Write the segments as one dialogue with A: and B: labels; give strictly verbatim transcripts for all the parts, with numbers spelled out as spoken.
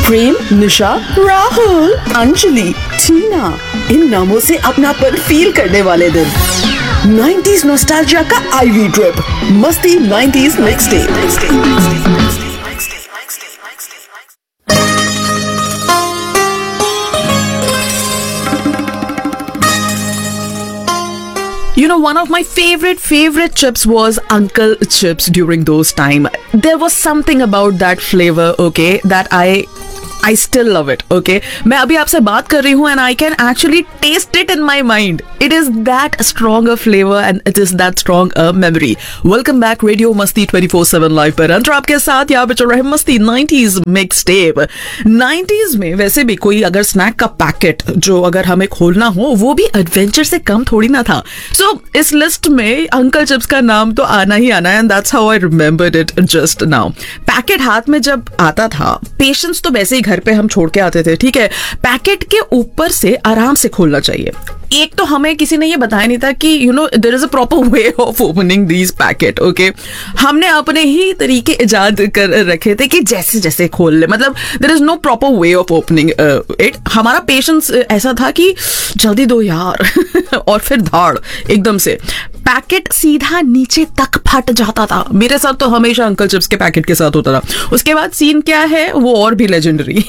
A: प्रेम, निशा, राहुल, अंजलि, टीना, इन नामों से अपनापन फील करने वाले दिन। नाइंटीज़ नॉस्टैल्जिया का आईवी ट्रिप, मस्ती nineties mix day. You know, one of my favorite, favorite chips was Uncle Chips during those time. There was something about that flavor, okay, that I I still love it, okay? मैं अभी आपसे बात कर रही हूँ and I can actually taste it in my mind. It is that strong a flavor and it is that strong a memory. Welcome back, Radio Masti twenty four seven live पर अंतर आपके साथ यहाँ पे चल रहे मस्ती नाइंटीज़ मिक्स टेप। नाइंटीज़ में वैसे भी कोई अगर स्नैक का पैकेट जो अगर हमें खोलना हो वो भी एडवेंचर से कम थोड़ी ना था। सो so, इस लिस्ट में अंकल चिप्स का नाम तो आना ही आना है and that's how I remembered it just now. Packet हाथ में जब आता था, पेशेंस तो वैसे ही घर पे हम छोड़ के आते थे, ठीक है। पैकेट के ऊपर से आराम से खोलना चाहिए। एक तो हमें किसी ने ये बताया नहीं था कि you know there is a proper way of opening these packet, okay. हमने अपने ही तरीके इजाद कर रखे थे कि जैसे जैसे खोल ले, मतलब there is no proper way of opening it. हमारा पेशेंस ऐसा था कि जल्दी दो यार और फिर धाड़ एकदम से पैकेट सीधा नीचे तक फट जाता था। मेरे साथ तो हमेशा अंकल चिप्स के पैकेट के साथ होता था। उसके बाद सीन क्या है वो और भी लेजेंडरी।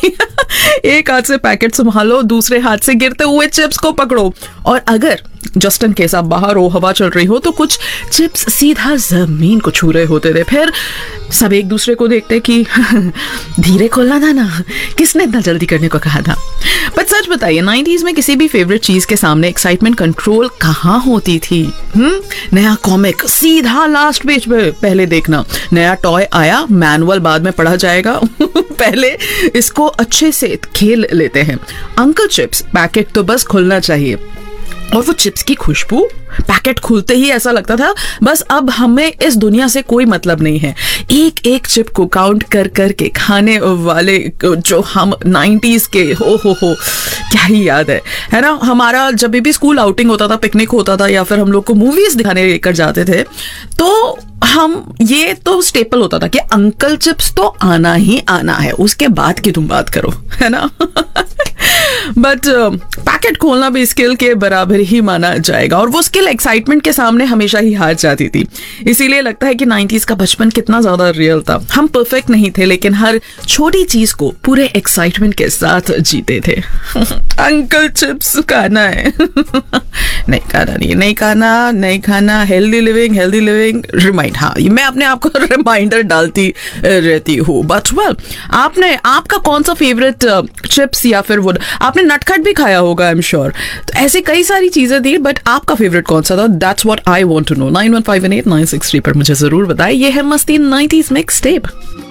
A: एक हाथ से पैकेट संभालो, दूसरे हाथ से गिरते हुए चिप्स को पकड़ो, और अगर जस्ट इन केस आप बाहर हो, हवा चल रही हो, तो कुछ चिप्स सीधा जमीन को छू रहे होते थे। फिर सब एक दूसरे को देखते कि धीरे खोलना था ना, किसने इतना जल्दी करने को कहा था। बट सच बताइए, नाइंटीज़ में किसी भी फेवरेट चीज के सामने एक्साइटमेंट कंट्रोल कहाँ होती थी। हम्म नया कॉमिक सीधा लास्ट पेज पे पहले देखना, नया टॉय आया मैनुअल बाद में पढ़ा जाएगा पहले इसको अच्छे से खेल लेते हैं। अंकल चिप्स पैकेट तो बस खुलना चाहिए, और वो चिप्स की खुशबू पैकेट खुलते ही ऐसा लगता था बस अब हमें इस दुनिया से कोई मतलब नहीं है। एक एक चिप को काउंट कर कर के खाने वाले जो हम नाइंटीज़ के हो हो हो क्या ही याद है है ना। हमारा जब भी स्कूल आउटिंग होता था, पिकनिक होता था, या फिर हम लोग को मूवीज दिखाने लेकर जाते थे, तो हम ये तो स्टेपल होता था कि अंकल चिप्स तो आना ही आना है, उसके बाद की तुम बात करो, है ना। बट पैकेट खोलना भी स्किल के बराबर ही माना जाएगा, और वो स्किल एक्साइटमेंट के सामने हमेशा ही हार जाती थी। इसीलिए लगता है कि नाइंटीज़ का बचपन कितना ज्यादा रियल था। हम परफेक्ट नहीं थे, लेकिन हर छोटी चीज को पूरे एक्साइटमेंट के साथ जीते थे। अंकल चिप्स खाना है नहीं खाना नहीं नहीं खाना नहीं खाना healthy living healthy living remind. हाँ, मैं अपने आप को रिमाइंडर डालती रहती हूँ। बट वेल, आपने आपका कौन सा फेवरेट चिप्स या फिर वो आपने नटखट भी खाया होगा, आई एम श्योर। तो ऐसी कई सारी चीजें थी, बट आपका फेवरेट कौन सा था? That's what I want to know. Nine one five one eight nine six three पर मुझे जरूर बताएं। ये है मस्ती नाइंटीज़ मिक्स टेप।